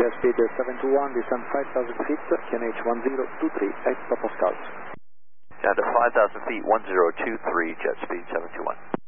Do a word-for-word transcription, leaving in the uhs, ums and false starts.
jet speed seven two one, descend five thousand feet, Q N H one zero two three at Papa Scout. Down to five thousand feet, one zero two three, jet speed seven two one.